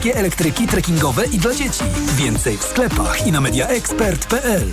Elektryki trekkingowe i dla dzieci. Więcej w sklepach i na mediaexpert.pl.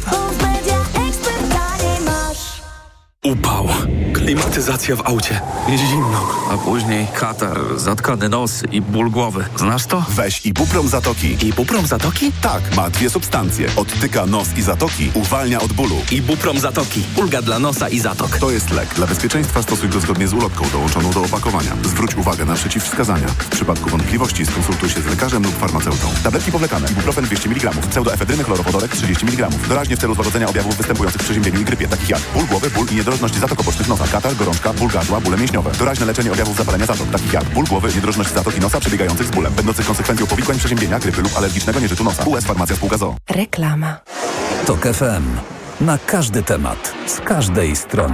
Upał, klimatyzacja w aucie, jest zimno, a później katar, zatkany nos i ból głowy. Znasz to? Weź Ibuprom Zatoki. Ibuprom Zatoki? Tak, ma 2 substancje. Odtyka nos i zatoki, uwalnia od bólu. Ibuprom Zatoki. Ulga dla nosa i zatok. To jest lek. Dla bezpieczeństwa stosuj go zgodnie z ulotką dołączoną do opakowania. Zwróć uwagę na przeciwwskazania. W przypadku wątpliwości skonsultuj się z lekarzem lub farmaceutą. Tabletki powlekane. Ibuprofen 200 mg. Pseudoefedryny chlorowodorek 30 mg. Doraźnie w celu złagodzenia objawów występujących w przeziębieniu i grypie, takich jak ból głowy, ból i niedrożność zatok obocznych nosa, katar, gorączka, ból gardła, bóle mięśniowe. Doraźne leczenie objawów zapalenia zatok, takich jak ból głowy, niedrożność zatoki nosa przebiegających z bólem, będących konsekwencją powikłań przeziębienia, grypy lub alergicznego nieżytu nosa. US Farmacja Spółka ZOO. Reklama. TOK FM. Na każdy temat, z każdej strony.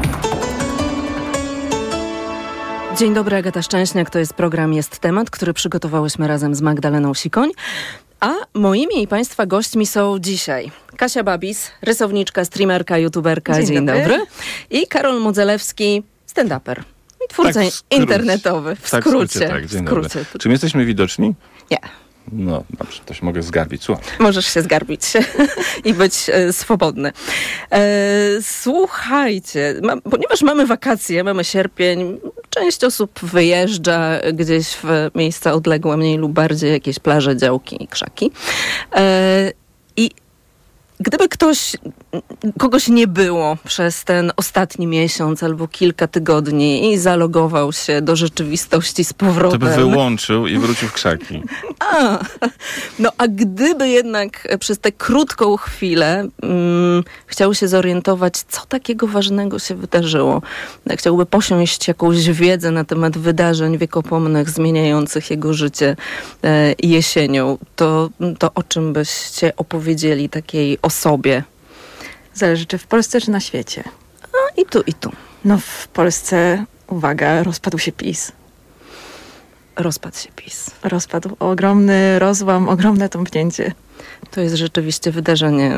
Dzień dobry, Agata Szczęśniak. To jest program Jest Temat, który przygotowałyśmy razem z Magdaleną Sikoń. A moimi i Państwa gośćmi są dzisiaj Kasia Babis, rysowniczka, streamerka, youtuberka. Dzień dobry. I Karol Modzelewski, stand-uper i twórca internetowy. W skrócie. Tak, dzień dobry. Czy my jesteśmy widoczni? Nie. No dobrze, to się mogę zgarbić. Słuchaj. Możesz się zgarbić i być swobodny. Słuchajcie, ponieważ mamy wakacje, mamy sierpień, część osób wyjeżdża gdzieś w miejsca odległe, mniej lub bardziej, jakieś plaże, działki i krzaki. I gdyby kogoś nie było przez ten ostatni miesiąc albo kilka tygodni i zalogował się do rzeczywistości z powrotem... To by wyłączył i wrócił w krzaki. A gdyby jednak przez tę krótką chwilę chciał się zorientować, co takiego ważnego się wydarzyło, chciałby posiąść jakąś wiedzę na temat wydarzeń wiekopomnych zmieniających jego życie jesienią, to o czym byście opowiedzieli takiej osobie? Zależy, czy w Polsce, czy na świecie. I tu. No w Polsce, uwaga, rozpadł się PiS. Rozpadł się PiS. Rozpadł. Ogromny rozłam, ogromne tąpnięcie. To jest rzeczywiście wydarzenie...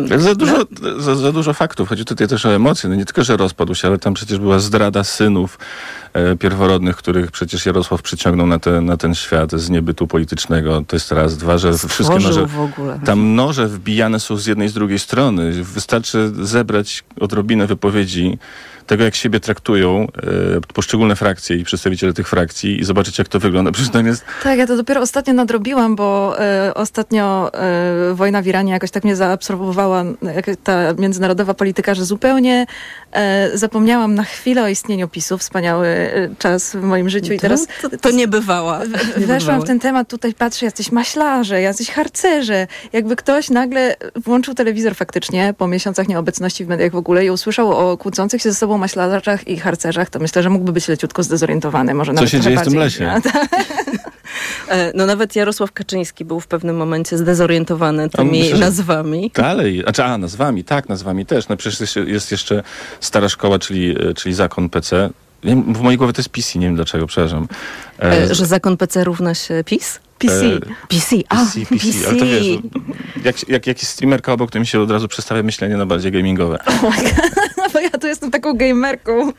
Za dużo faktów. Chodzi tutaj też o emocje. No nie tylko, że rozpadł się, ale tam przecież była zdrada synów pierworodnych, których przecież Jarosław przyciągnął na ten świat z niebytu politycznego. To jest raz. Dwa, że wszystkie noże... w ogóle. Tam noże wbijane są z jednej i z drugiej strony. Wystarczy zebrać odrobinę wypowiedzi tego, jak siebie traktują poszczególne frakcje i przedstawiciele tych frakcji i zobaczyć, jak to wygląda. Przecież tam jest... Tak, ja to dopiero ostatnio nadrobiłam, bo ostatnio wojna w Iranie jakoś tak mnie zaabsorbowała, ta międzynarodowa polityka, że zupełnie zapomniałam na chwilę o istnieniu PiS-u. Wspaniały czas w moim życiu. I teraz to nie bywała. Weszłam w ten temat, tutaj patrzę, jacyś maślarze, jacyś harcerze. Jakby ktoś nagle włączył telewizor faktycznie po miesiącach nieobecności w mediach w ogóle i usłyszał o kłócących się ze sobą maślarzach i harcerzach, to myślę, że mógłby być leciutko zdezorientowany. Może co się dzieje w tym lesie? No nawet Jarosław Kaczyński był w pewnym momencie zdezorientowany tymi nazwami. Dalej, nazwami, tak, nazwami też. No przecież jest jeszcze stara szkoła, czyli zakon PC. W mojej głowie to jest PC, nie wiem dlaczego, przepraszam. Że zakon PC równa się PiS? PC. Ale to wiesz, jak jest streamerka obok, to mi się od razu przestawia myślenie na bardziej gamingowe. Bo ja tu jestem taką gamerką.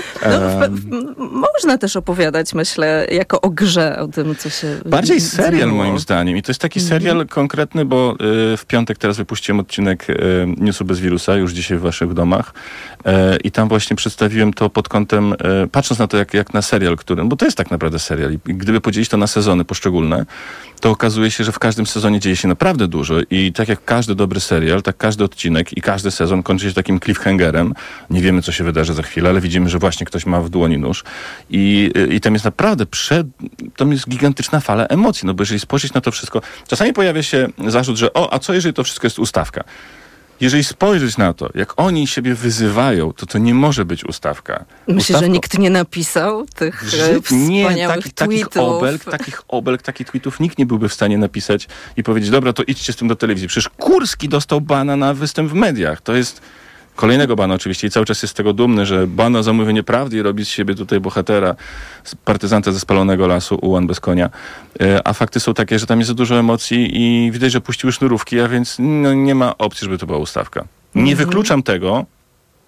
Można też opowiadać, myślę, jako o grze, o tym, co się bardziej serial zmieniło. Moim zdaniem. I to jest taki serial konkretny, bo w piątek teraz wypuściłem odcinek Newsu bez wirusa, już dzisiaj w waszych domach. I tam właśnie przedstawiłem to pod kątem, patrząc na to jak na serial, bo to jest tak naprawdę serial. I gdyby podzielić to na sezony poszczególne, to okazuje się, że w każdym sezonie dzieje się naprawdę dużo i tak jak każdy dobry serial, tak każdy odcinek i każdy sezon kończy się takim cliffhangerem. Nie wiemy, co się wydarzy za chwilę, ale widzimy, że właśnie ktoś ma w dłoni nóż i tam jest naprawdę tam jest gigantyczna fala emocji, no bo jeżeli spojrzeć na to wszystko, czasami pojawia się zarzut, że a co jeżeli to wszystko jest ustawka? Jeżeli spojrzeć na to, jak oni siebie wyzywają, to nie może być ustawka. Myślę, że nikt nie napisał tych wspaniałych tweetów. Takich tweetów nikt nie byłby w stanie napisać i powiedzieć, dobra, to idźcie z tym do telewizji. Przecież Kurski dostał bana na występ w mediach. To jest kolejnego bana oczywiście i cały czas jest z tego dumny, że bana za mówienie prawdy i robi z siebie tutaj bohatera, partyzanta ze spalonego lasu, ułan bez konia. A fakty są takie, że tam jest za dużo emocji i widać, że puściły sznurówki, a więc nie ma opcji, żeby to była ustawka. Nie wykluczam tego,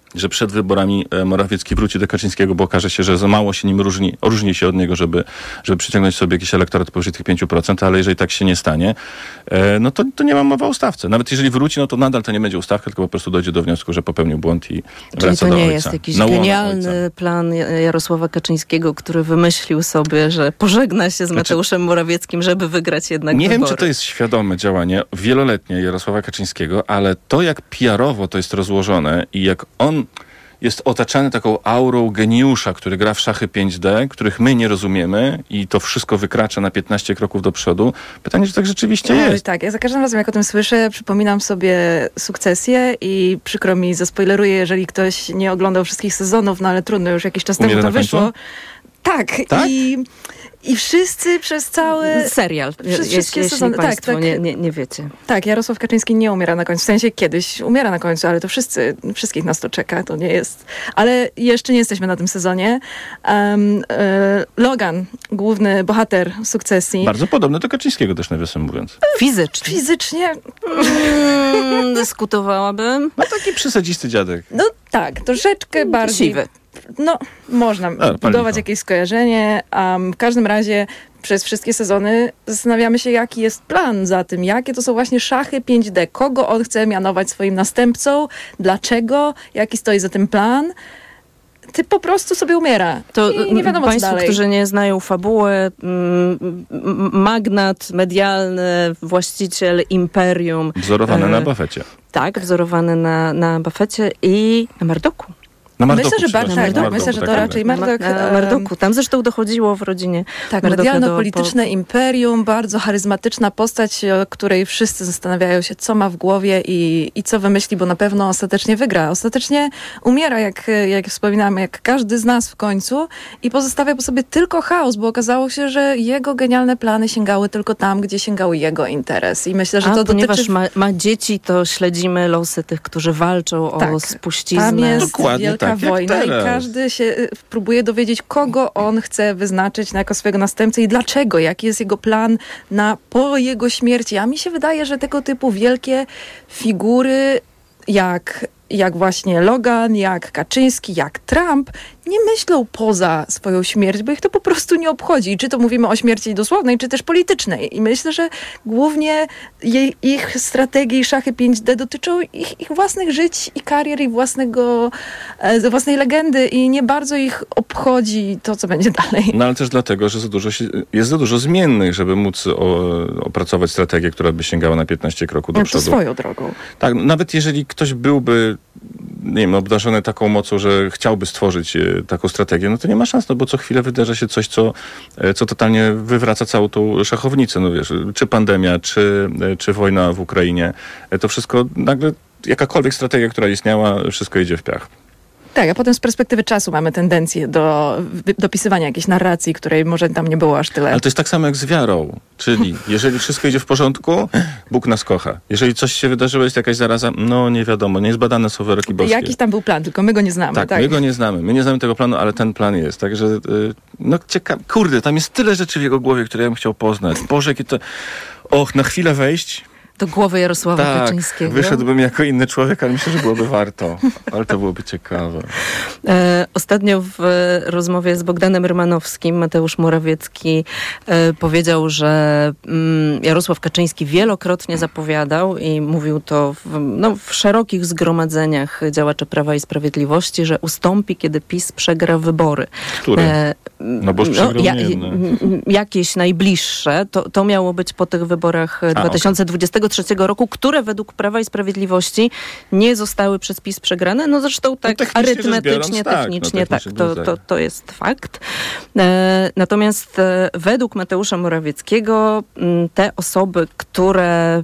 że przed wyborami Morawiecki wróci do Kaczyńskiego, bo okaże się, że za mało się nim różni się od niego, żeby przyciągnąć sobie jakiś elektorat powyżej tych 5%, ale jeżeli tak się nie stanie, no to nie ma mowy o ustawce. Nawet jeżeli wróci, no to nadal to nie będzie ustawka, tylko po prostu dojdzie do wniosku, że popełnił błąd i wraca do ojca. Czyli to nie jest jakiś genialny plan Jarosława Kaczyńskiego, który wymyślił sobie, że pożegna się z Mateuszem Morawieckim, żeby wygrać jednak Nie wybory. wiem, czy to jest świadome działanie wieloletnie Jarosława Kaczyńskiego, ale to jak PR-owo to jest rozłożone i jak on jest otaczany taką aurą geniusza, który gra w szachy 5D, których my nie rozumiemy i to wszystko wykracza na 15 kroków do przodu. Pytanie, czy tak rzeczywiście jest? Tak, ja za każdym razem, jak o tym słyszę, przypominam sobie Sukcesję i przykro mi, zaspoileruję, jeżeli ktoś nie oglądał wszystkich sezonów, no ale trudno, już jakiś czas temu to wyszło. Tak? I wszyscy przez cały... Serial, jeśli sezony. państwo Tak. Nie wiecie. Tak, Jarosław Kaczyński nie umiera na końcu. W sensie kiedyś umiera na końcu, ale to wszystkich nas to czeka. To nie jest... Ale jeszcze nie jesteśmy na tym sezonie. Logan, główny bohater Sukcesji. Bardzo podobny do Kaczyńskiego też, nawiasem mówiąc. Fizycznie? Dyskutowałabym. No taki przesadzisty dziadek. No tak, troszeczkę bardziej... Siwy. No, można budować jakieś skojarzenie. W każdym razie przez wszystkie sezony zastanawiamy się, jaki jest plan za tym, jakie to są właśnie szachy 5D, kogo on chce mianować swoim następcą, dlaczego, jaki stoi za tym plan. Ty po prostu sobie umiera. To i nie wiadomo, państwo, co dalej. którzy nie znają fabuły, magnat medialny, właściciel imperium. Wzorowany na Buffetcie. Tak, wzorowany na Buffetcie i na Murdochu. Myślę, że bardzo tak. Myślę, że to raczej Murdoch. Na Murdochu. Tam zresztą dochodziło w rodzinie. Tak, Murdocha medialno-polityczne imperium, bardzo charyzmatyczna postać, o której wszyscy zastanawiają się, co ma w głowie i co wymyśli, bo na pewno ostatecznie wygra. Ostatecznie umiera, jak wspominamy, jak każdy z nas w końcu i pozostawia po sobie tylko chaos, bo okazało się, że jego genialne plany sięgały tylko tam, gdzie sięgał jego interes. I myślę, że to ponieważ dotyczy... ma dzieci, to śledzimy losy tych, którzy walczą o spuściznę. Tam jest wielka tak, wojna i każdy się próbuje dowiedzieć, kogo on chce wyznaczyć jako swojego następcę i dlaczego, jaki jest jego plan po jego śmierci. A mi się wydaje, że tego typu wielkie figury jak właśnie Logan, jak Kaczyński, jak Trump, nie myślą poza swoją śmierć, bo ich to po prostu nie obchodzi. Czy to mówimy o śmierci dosłownej, czy też politycznej. I myślę, że głównie ich strategie i szachy 5D dotyczą ich własnych żyć i karier i własnej legendy i nie bardzo ich obchodzi to, co będzie dalej. No ale też dlatego, że jest za dużo zmiennych, żeby móc opracować strategię, która by sięgała na 15 kroków do przodu. To swoją drogą. Tak, nawet jeżeli ktoś byłby, nie wiem, obdarzony taką mocą, że chciałby stworzyć taką strategię, no to nie ma szans, no bo co chwilę wydarza się coś, co totalnie wywraca całą tą szachownicę, no wiesz, czy pandemia, czy wojna w Ukrainie, to wszystko nagle, jakakolwiek strategia, która istniała, wszystko idzie w piach. Tak, a potem z perspektywy czasu mamy tendencję do dopisywania jakiejś narracji, której może tam nie było aż tyle. Ale to jest tak samo jak z wiarą, czyli jeżeli wszystko idzie w porządku, Bóg nas kocha. Jeżeli coś się wydarzyło, jest jakaś zaraza, no nie wiadomo, niezbadane są wyroki boskie. Jakiś tam był plan, tylko my go nie znamy. Tak, my go nie znamy. My nie znamy tego planu, ale ten plan jest. Także, no ciekawe. Kurde, tam jest tyle rzeczy w jego głowie, które ja bym chciał poznać. Boże, jakie to... na chwilę wejść... Do głowy Jarosława Kaczyńskiego. Wyszedłbym jako inny człowiek, ale myślę, że byłoby warto. Ale to byłoby ciekawe. Ostatnio w rozmowie z Bogdanem Rymanowskim Mateusz Morawiecki powiedział, że Jarosław Kaczyński wielokrotnie zapowiadał i mówił to w szerokich zgromadzeniach działaczy Prawa i Sprawiedliwości, że ustąpi, kiedy PiS przegra wybory. Które? No bo już przegrał jakieś najbliższe. To miało być po tych wyborach 2023 roku, które według Prawa i Sprawiedliwości nie zostały przez PiS przegrane. No zresztą tak arytmetycznie, technicznie to jest fakt. Natomiast według Mateusza Morawieckiego te osoby, które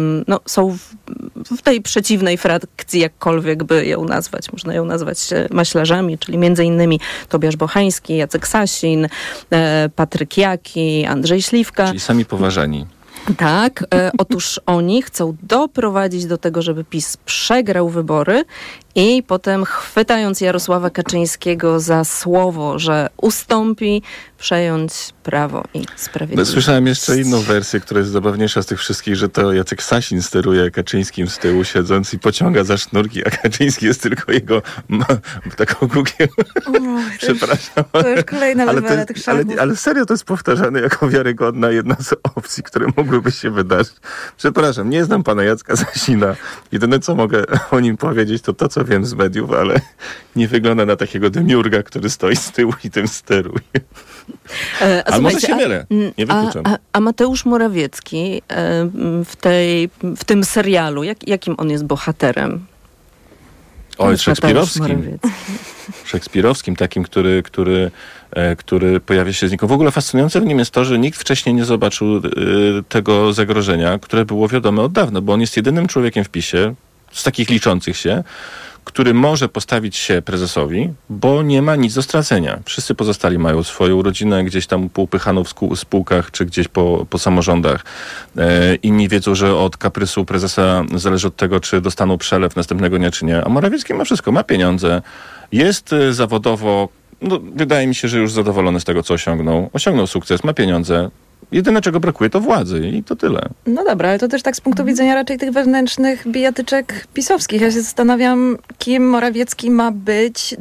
są w tej przeciwnej frakcji, jakkolwiek by ją nazwać, można ją nazwać maślarzami, czyli między innymi Tobiasz Bochański, Jacek Sasin, Patryk Jaki, Andrzej Śliwka. Czyli sami poważani. Tak, otóż oni chcą doprowadzić do tego, żeby PiS przegrał wybory i potem chwytając Jarosława Kaczyńskiego za słowo, że ustąpi, przejąć Prawo i Sprawiedliwość. Słyszałem jeszcze inną wersję, która jest zabawniejsza z tych wszystkich, że to Jacek Sasin steruje Kaczyńskim z tyłu siedząc i pociąga za sznurki, a Kaczyński jest tylko jego taką kółkiem. Przepraszam. To już kolejna lewela tych szargów. Ale serio to jest powtarzane jako wiarygodna jedna z opcji, które mogłyby się wydarzyć. Przepraszam, nie znam pana Jacka Sasina. Jedyne, co mogę o nim powiedzieć, to co wiem z mediów, ale nie wygląda na takiego demiurga, który stoi z tyłu i tym steruje. Ale może się mylę, nie wykluczam. A Mateusz Morawiecki w tym serialu, jakim on jest bohaterem? Oj, szekspirowskim, takim, który pojawia się znikąd. W ogóle fascynujące w nim jest to, że nikt wcześniej nie zobaczył tego zagrożenia, które było wiadome od dawna, bo on jest jedynym człowiekiem w PiS-ie, z takich liczących się, który może postawić się prezesowi, bo nie ma nic do stracenia. Wszyscy pozostali mają swoją rodzinę gdzieś tam poupychaną w spółkach, czy gdzieś po samorządach. Inni wiedzą, że od kaprysu prezesa zależy od tego, czy dostaną przelew następnego dnia, czy nie. A Morawiecki ma wszystko, ma pieniądze, jest zawodowo, wydaje mi się, że już zadowolony z tego, co osiągnął. Osiągnął sukces, ma pieniądze. Jedyne, czego brakuje, to władzy i to tyle. No dobra, ale to też tak z punktu widzenia raczej tych wewnętrznych bijatyczek pisowskich. Ja się zastanawiam, kim Morawiecki ma być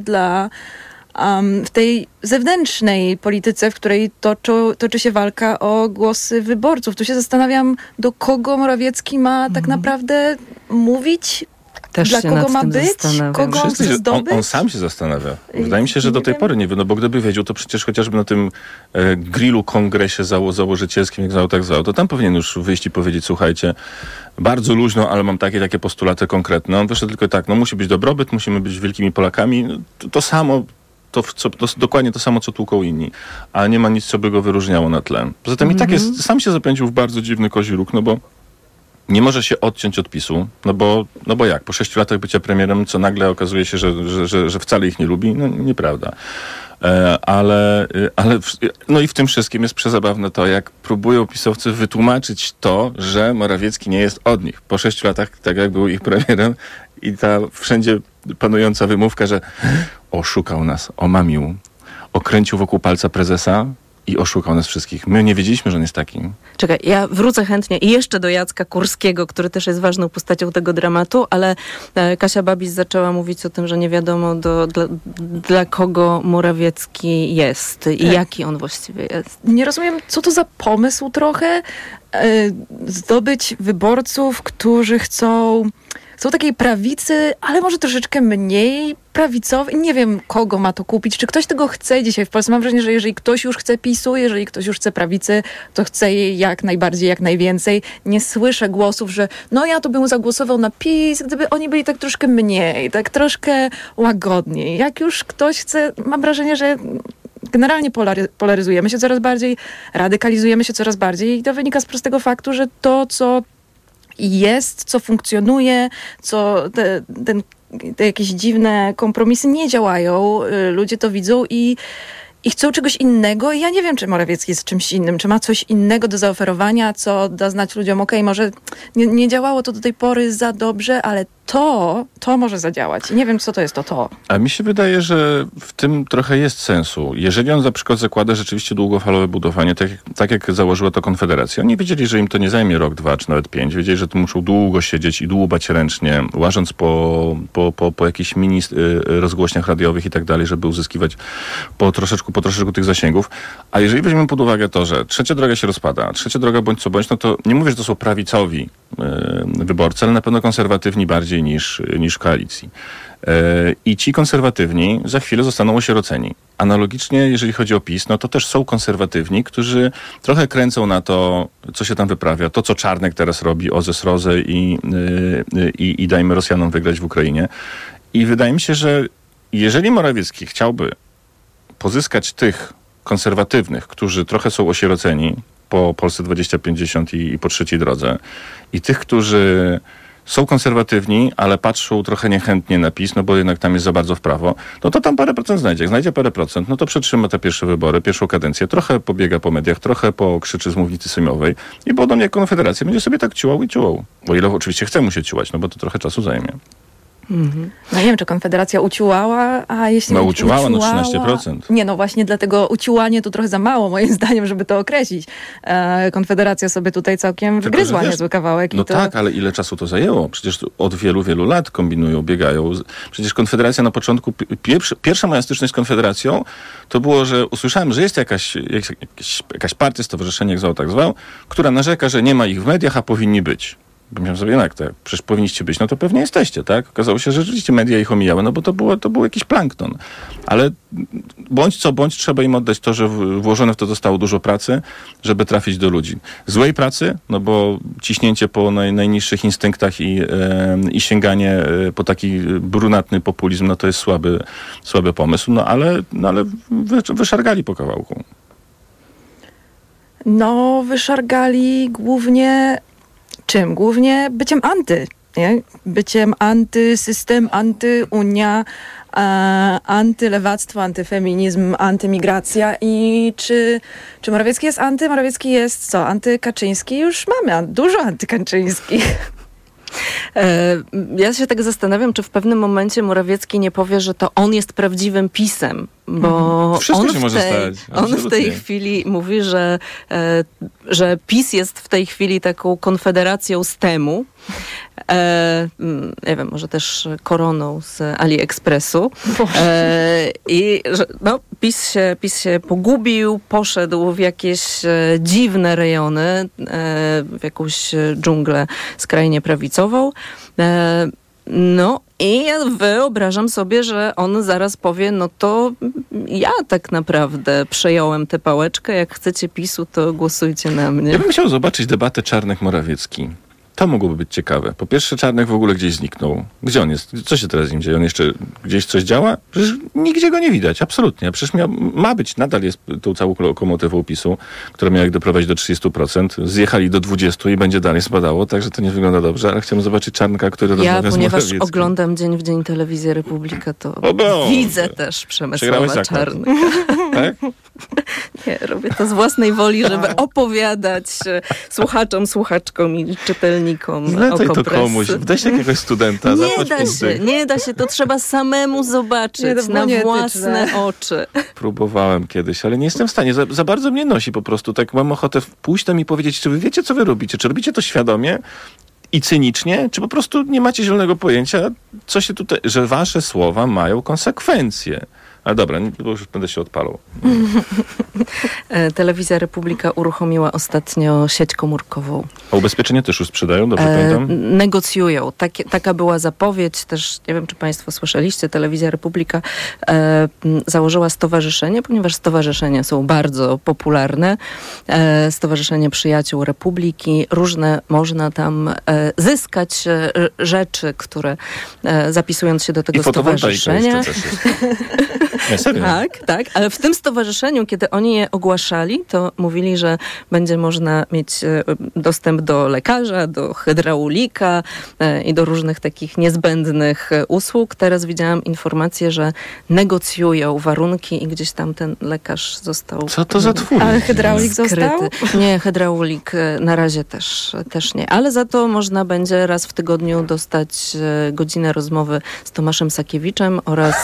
w tej zewnętrznej polityce, w której toczy się walka o głosy wyborców. Tu się zastanawiam, do kogo Morawiecki ma tak naprawdę mówić, Też dla kogo ma być, kogo on chce zdobyć. On sam się zastanawia. Wydaje mi się, że do tej pory nie wie, bo gdyby wiedział, to przecież chociażby na tym grillu kongresie założycielskim, jak zwał, tak zwał, to tam powinien już wyjść i powiedzieć, słuchajcie, bardzo luźno, ale mam takie postulaty konkretne. On wyszedł tylko tak, musi być dobrobyt, musimy być wielkimi Polakami. To samo, dokładnie to samo, co tłuką inni. A nie ma nic, co by go wyróżniało na tle. Poza tym i tak jest, sam się zapędził w bardzo dziwny kozi róg, bo nie może się odciąć od PiS-u, bo jak? Po 6 latach bycia premierem, co nagle okazuje się, że wcale ich nie lubi? Nieprawda. Ale i w tym wszystkim jest przezabawne to, jak próbują pisowcy wytłumaczyć to, że Morawiecki nie jest od nich. Po 6 latach, tak jak był ich premierem i ta wszędzie panująca wymówka, że oszukał nas, omamił, okręcił wokół palca prezesa i oszukał nas wszystkich. My nie wiedzieliśmy, że on jest taki. Czekaj, ja wrócę chętnie i jeszcze do Jacka Kurskiego, który też jest ważną postacią tego dramatu, ale Kasia Babis zaczęła mówić o tym, że nie wiadomo dla kogo Morawiecki jest i jaki on właściwie jest. Nie rozumiem, co to za pomysł trochę zdobyć wyborców, którzy chcą takiej prawicy, ale może troszeczkę mniej prawicowej. Nie wiem, kogo ma to kupić. Czy ktoś tego chce dzisiaj w Polsce? Mam wrażenie, że jeżeli ktoś już chce PiS-u, jeżeli ktoś już chce prawicy, to chce jej jak najbardziej, jak najwięcej. Nie słyszę głosów, że ja to bym zagłosował na PiS, gdyby oni byli tak troszkę mniej, tak troszkę łagodniej. Jak już ktoś chce, mam wrażenie, że generalnie polaryzujemy się coraz bardziej, radykalizujemy się coraz bardziej i to wynika z prostego faktu, że to, co jest, co funkcjonuje, co te jakieś dziwne kompromisy nie działają. Ludzie to widzą i chcą czegoś innego. I ja nie wiem, czy Morawiecki jest czymś innym, czy ma coś innego do zaoferowania, co da znać ludziom, może nie działało to do tej pory za dobrze, ale to może zadziałać. I nie wiem, co to jest to. A mi się wydaje, że w tym trochę jest sensu. Jeżeli on na przykład zakłada rzeczywiście długofalowe budowanie, tak jak założyła to Konfederacja, oni wiedzieli, że im to nie zajmie rok, 2 czy nawet 5. Wiedzieli, że tu muszą długo siedzieć i dłubać ręcznie, łażąc po jakichś mini rozgłośniach radiowych i tak dalej, żeby uzyskiwać po troszeczku tych zasięgów. A jeżeli weźmiemy pod uwagę to, że trzecia droga się rozpada, trzecia droga bądź co bądź, to nie mówię, że to są prawicowi wyborcy, ale na pewno konserwatywni bardziej niż koalicji. I ci konserwatywni za chwilę zostaną osieroceni. Analogicznie, jeżeli chodzi o PiS, to też są konserwatywni, którzy trochę kręcą na to, co się tam wyprawia. To, co Czarnek teraz robi, Ozes Rozę i dajmy Rosjanom wygrać w Ukrainie. I wydaje mi się, że jeżeli Morawiecki chciałby pozyskać tych konserwatywnych, którzy trochę są osieroceni po Polsce 2050 i po trzeciej drodze, i tych, którzy są konserwatywni, ale patrzą trochę niechętnie na PiS, bo jednak tam jest za bardzo w prawo, to tam parę procent znajdzie. Jak znajdzie parę procent, to przetrzyma te pierwsze wybory, pierwszą kadencję, trochę pobiega po mediach, trochę pokrzyczy z mównicy sejmowej i potem jak Konfederacja będzie sobie tak ciułał. O ile oczywiście chce mu się ciułać, bo to trochę czasu zajmie. No nie wiem, czy Konfederacja uciułała, a jeśli uciułała, 13%. Nie, no właśnie dlatego uciułanie to trochę za mało, moim zdaniem, żeby to określić. Konfederacja sobie tutaj całkiem wgryzła niezły kawałek. No tak, ale ile czasu to zajęło? Przecież od wielu, wielu lat kombinują, biegają. Przecież Konfederacja na początku, pierwsza moja styczność z Konfederacją, to było, że usłyszałem, że jest jakaś partia, stowarzyszenie, jak zwał, tak zwał, która narzeka, że nie ma ich w mediach, a powinni być. Myślałem sobie, jak to? Przecież powinniście być, no to pewnie jesteście, tak? Okazało się, że rzeczywiście media ich omijały, no bo to był jakiś plankton. Ale bądź co bądź, trzeba im oddać to, że włożone w to zostało dużo pracy, żeby trafić do ludzi. Złej pracy, no bo ciśnięcie po najniższych instynktach i sięganie po taki brunatny populizm, no to jest słaby pomysł, no ale wyszargali po kawałku. No, wyszargali głównie czym? Głównie byciem anty. Nie? Byciem antysystem, antyunia, antylewactwo, antyfeminizm, antymigracja. I czy Morawiecki jest anty? Morawiecki jest co? Antykaczyński? Już mamy dużo antykaczyńskich. Ja się tak zastanawiam, czy w pewnym momencie Morawiecki nie powie, że to on jest prawdziwym PiS-em, bo on w tej chwili mówi, że PiS jest w tej chwili taką konfederacją z temu, nie wiem, może też koroną z AliExpressu i że PiS się pogubił, poszedł w jakieś dziwne rejony, w jakąś dżunglę skrajnie prawicową. No i ja wyobrażam sobie, że on zaraz powie, no to ja tak naprawdę przejąłem tę pałeczkę, jak chcecie PiS-u, to głosujcie na mnie. Ja bym chciał zobaczyć debatę Czarnek-Morawiecki. To mogłoby być ciekawe. Po pierwsze, Czarnek w ogóle gdzieś zniknął. Gdzie on jest? Co się teraz z nim dzieje? On jeszcze gdzieś coś działa? Przecież nigdzie go nie widać, absolutnie. Przecież ma być, nadal jest tą całą lokomotywą PiS-u, która miała ich doprowadzić do 30%. Zjechali do 20% i będzie dalej spadało, także to nie wygląda dobrze, ale chciałem zobaczyć Czarnka, który rozmawia z Morawieckim. Ponieważ oglądam dzień w dzień Telewizję Republika, to widzę też Przemysława Czarnka. Tak? Nie, robię to z własnej woli, żeby opowiadać słuchaczkom i czytelnikom Zlecaj to Okopres. komuś, weź jakiegoś studenta, Nie da się, to trzeba samemu zobaczyć na własne oczy. Próbowałem kiedyś, ale nie jestem w stanie, za bardzo mnie nosi po prostu, tak mam ochotę pójść tam i powiedzieć, czy wy wiecie, co wy robicie, czy robicie to świadomie i cynicznie, czy po prostu nie macie zielonego pojęcia, co się tutaj, że wasze słowa mają konsekwencje. Ale dobra, bo już będę się odpalał. Telewizja Republika uruchomiła ostatnio sieć komórkową. A ubezpieczenie też już sprzedają, dobrze pamiętam? Negocjują. Taka była zapowiedź. Też nie wiem, czy państwo słyszeliście, Telewizja Republika założyła stowarzyszenie, ponieważ stowarzyszenia są bardzo popularne. Stowarzyszenie Przyjaciół Republiki. Różne można tam zyskać rzeczy, które zapisując się do tego stowarzyszenia. Jeszcze też jest. Nie, serio? Tak, ale w tym stowarzyszeniu, kiedy oni je ogłaszali, to mówili, że będzie można mieć dostęp do lekarza, do hydraulika i do różnych takich niezbędnych usług. Teraz widziałam informację, że negocjują warunki i gdzieś tam ten lekarz został... Co to za twór? Ale hydraulik został? Nie, hydraulik na razie też nie. Ale za to można będzie raz w tygodniu dostać godzinę rozmowy z Tomaszem Sakiewiczem oraz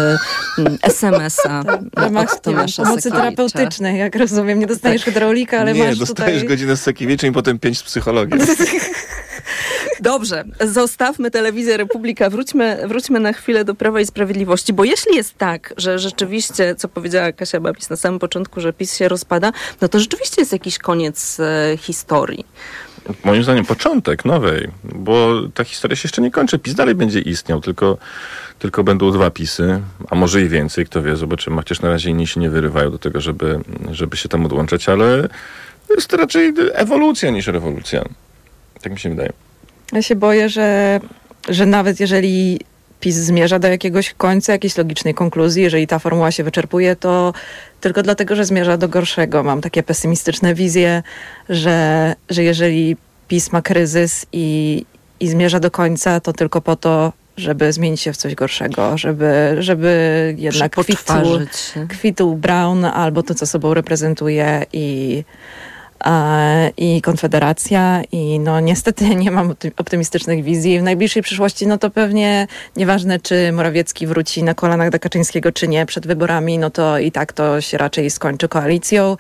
SMS-a W ramach Tomasza pomocy Sakiewicza. terapeutycznej, jak rozumiem. Nie dostajesz hydraulika, ale nie, masz dostajesz tutaj... godzinę z Sakiewiczem i potem 5 z psychologiem. Dobrze, zostawmy Telewizję Republika, wróćmy na chwilę do Prawa i Sprawiedliwości, bo jeśli jest tak, że rzeczywiście, co powiedziała Kasia Babis na samym początku, że PiS się rozpada, no to rzeczywiście jest jakiś koniec historii. Moim zdaniem początek nowej, bo ta historia się jeszcze nie kończy. PiS dalej będzie istniał, tylko będą 2 PiS-y, a może i więcej, kto wie, zobaczymy. Chociaż na razie inni się nie wyrywają do tego, żeby się tam odłączać, ale jest to raczej ewolucja niż rewolucja. Tak mi się wydaje. Ja się boję, że nawet jeżeli PiS zmierza do jakiegoś końca, jakiejś logicznej konkluzji, jeżeli ta formuła się wyczerpuje, to tylko dlatego, że zmierza do gorszego. Mam takie pesymistyczne wizje, że jeżeli PiS ma kryzys i zmierza do końca, to tylko po to, żeby zmienić się w coś gorszego, żeby jednak kwitł Braun albo to, co sobą reprezentuje i Konfederacja i no niestety nie mam optymistycznych wizji. W najbliższej przyszłości no to pewnie nieważne, czy Morawiecki wróci na kolanach do Kaczyńskiego, czy nie przed wyborami, no to i tak to się raczej skończy koalicją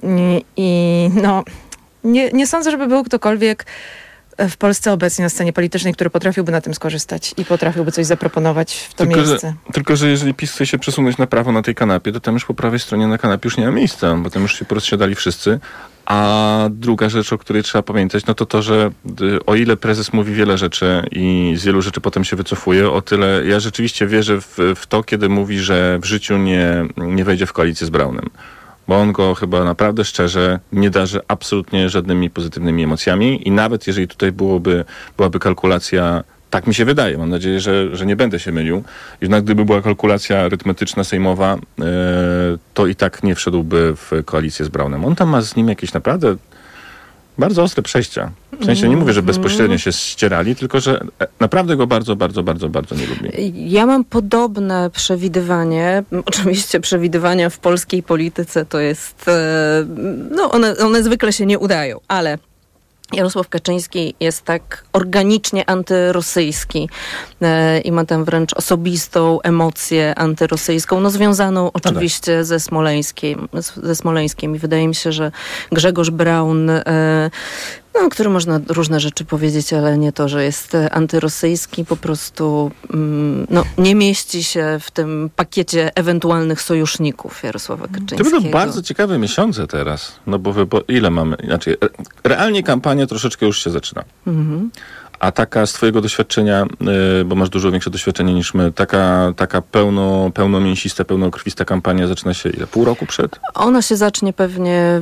i no nie sądzę, żeby był ktokolwiek w Polsce obecnie na scenie politycznej, który potrafiłby na tym skorzystać i potrafiłby coś zaproponować w to miejsce. Tylko, że jeżeli PiS chce się przesunąć na prawo na tej kanapie, to tam już po prawej stronie na kanapie już nie ma miejsca, bo tam już się porozsiadali wszyscy. A druga rzecz, o której trzeba pamiętać, no to, że o ile prezes mówi wiele rzeczy i z wielu rzeczy potem się wycofuje, o tyle ja rzeczywiście wierzę w to, kiedy mówi, że w życiu nie wejdzie w koalicję z Braunem. Bo on go chyba naprawdę szczerze nie darzy absolutnie żadnymi pozytywnymi emocjami i nawet jeżeli tutaj byłaby kalkulacja, tak mi się wydaje, mam nadzieję, że nie będę się mylił, jednak gdyby była kalkulacja arytmetyczna sejmowa, to i tak nie wszedłby w koalicję z Braunem. On tam ma z nim jakieś naprawdę bardzo ostre przejścia. W sensie nie mówię, że bezpośrednio się ścierali, tylko że naprawdę go bardzo, bardzo, bardzo, bardzo nie lubi. Ja mam podobne przewidywanie. Oczywiście przewidywania w polskiej polityce to jest... No one zwykle się nie udają, ale Jarosław Kaczyński jest tak organicznie antyrosyjski i ma tam wręcz osobistą emocję antyrosyjską, no związaną oczywiście ze Smoleńskiem. I wydaje mi się, że Grzegorz Braun, o którym można różne rzeczy powiedzieć, ale nie to, że jest antyrosyjski, po prostu nie mieści się w tym pakiecie ewentualnych sojuszników Jarosława Kaczyńskiego. To będą bardzo ciekawe miesiące teraz, no bo ile mamy, znaczy realnie kampania troszeczkę już się zaczyna. A taka z twojego doświadczenia, bo masz dużo większe doświadczenie niż my, taka pełnomięsista, pełnokrwista kampania zaczyna się ile? Pół roku przed? Ona się zacznie pewnie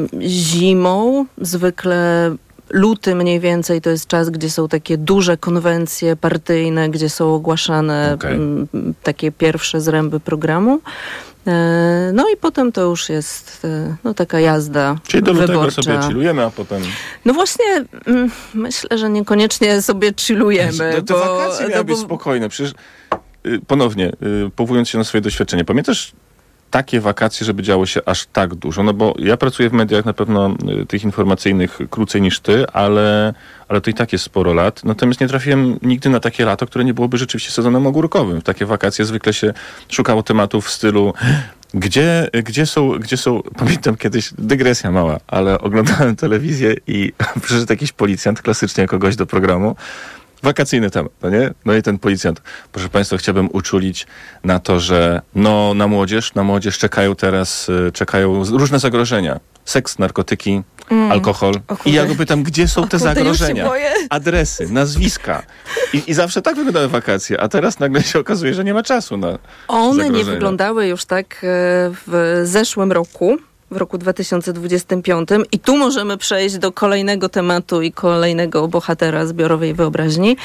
zimą, zwykle luty mniej więcej to jest czas, gdzie są takie duże konwencje partyjne, gdzie są ogłaszane takie pierwsze zręby programu. No i potem to już jest taka jazda wyborcza. Czyli do lutego sobie chillujemy, a potem... No właśnie, myślę, że niekoniecznie sobie chillujemy. Te wakacje miały być spokojne. Przecież ponownie, powołując się na swoje doświadczenie, pamiętasz takie wakacje, żeby działo się aż tak dużo? No bo ja pracuję w mediach na pewno tych informacyjnych krócej niż ty, ale to i tak jest sporo lat. Natomiast nie trafiłem nigdy na takie lato, które nie byłoby rzeczywiście sezonem ogórkowym. W takie wakacje zwykle się szukało tematów w stylu gdzie są, pamiętam kiedyś, dygresja mała, ale oglądałem telewizję i przyszedł jakiś policjant, klasycznie jako gość do programu, wakacyjny temat, no nie? No i ten policjant, proszę państwa, chciałbym uczulić na to, że na młodzież czekają różne zagrożenia. Seks, narkotyki, alkohol. I ja go pytam, gdzie są te zagrożenia? Adresy, nazwiska. I zawsze tak wyglądały wakacje, a teraz nagle się okazuje, że nie ma czasu na One nie wyglądały już tak w zeszłym roku. W roku 2025 i tu możemy przejść do kolejnego tematu i kolejnego bohatera zbiorowej wyobraźni.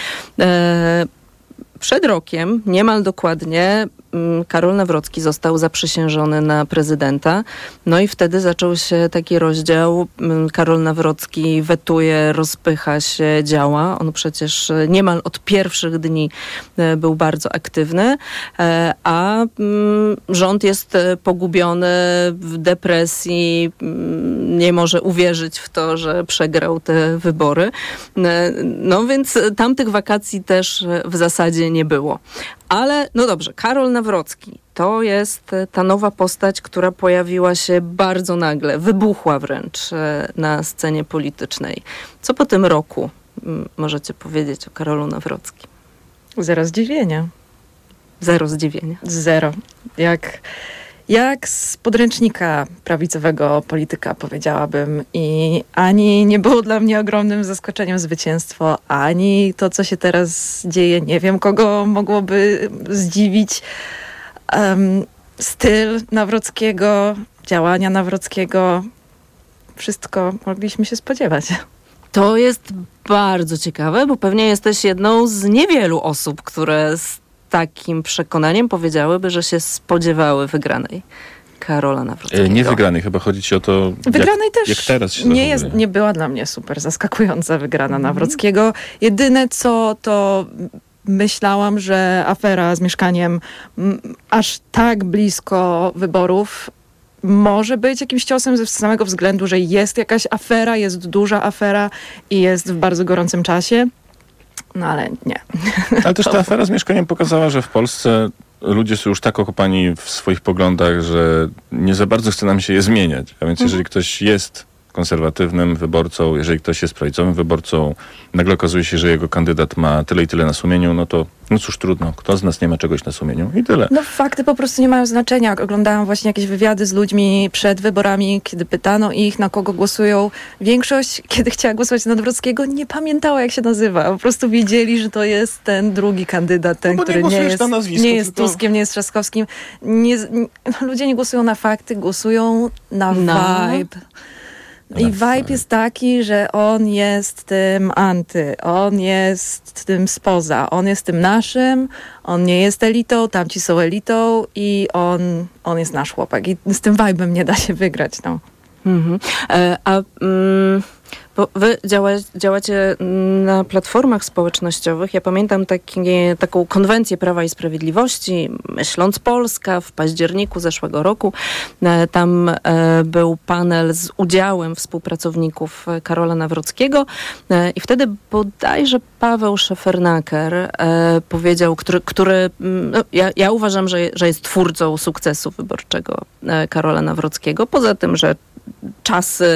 Przed rokiem, niemal dokładnie, Karol Nawrocki został zaprzysiężony na prezydenta. No i wtedy zaczął się taki rozdział. Karol Nawrocki wetuje, rozpycha się, działa. On przecież niemal od pierwszych dni był bardzo aktywny, a rząd jest pogubiony w depresji, nie może uwierzyć w to, że przegrał te wybory. No więc tamtych wakacji też w zasadzie nie było. Ale no dobrze, Karol Nawrocki to jest ta nowa postać, która pojawiła się bardzo nagle, wybuchła wręcz na scenie politycznej. Co po tym roku możecie powiedzieć o Karolu Nawrockim? Zero zdziwienia. Zero zdziwienia. Zero. Jak z podręcznika prawicowego polityka, powiedziałabym. I ani nie było dla mnie ogromnym zaskoczeniem zwycięstwo, ani to, co się teraz dzieje. Nie wiem, kogo mogłoby zdziwić. Styl Nawrockiego, działania Nawrockiego. Wszystko mogliśmy się spodziewać. To jest bardzo ciekawe, bo pewnie jesteś jedną z niewielu osób, które z takim przekonaniem powiedziałyby, że się spodziewały wygranej Karola Nawrockiego. Nie wygranej, chyba chodzi ci o to, wygranej też jak teraz się nie była dla mnie super zaskakująca wygrana Nawrockiego. Jedyne co to myślałam, że afera z mieszkaniem aż tak blisko wyborów może być jakimś ciosem ze samego względu, że jest jakaś afera, jest duża afera i jest w bardzo gorącym czasie. No ale nie. Ale też ta afera z mieszkaniem pokazała, że w Polsce ludzie są już tak okopani w swoich poglądach, że nie za bardzo chce nam się je zmieniać. A więc jeżeli ktoś jest konserwatywnym wyborcą, jeżeli ktoś jest prawicowym wyborcą, nagle okazuje się, że jego kandydat ma tyle i tyle na sumieniu, no to no cóż, trudno. Kto z nas nie ma czegoś na sumieniu? I tyle. No fakty po prostu nie mają znaczenia. Oglądałam właśnie jakieś wywiady z ludźmi przed wyborami, kiedy pytano ich, na kogo głosują. Większość, kiedy chciała głosować na Nawrockiego, nie pamiętała, jak się nazywa. Po prostu wiedzieli, że to jest ten drugi kandydat, ten, który nie jest Tuskiem, nie jest Trzaskowskim. Ludzie nie głosują na fakty, głosują na vibe. I vibe jest taki, że on jest tym anty, on jest tym spoza, on jest tym naszym, on nie jest elitą, tamci są elitą i on jest nasz chłopak. I z tym vibe'em nie da się wygrać. No. Bo wy działacie na platformach społecznościowych. Ja pamiętam taką konwencję Prawa i Sprawiedliwości, Myśląc Polska, w październiku zeszłego roku. Tam był panel z udziałem współpracowników Karola Nawrockiego i wtedy bodajże Paweł Szefernaker powiedział, który ja uważam, że jest twórcą sukcesu wyborczego Karola Nawrockiego. Poza tym, że czasy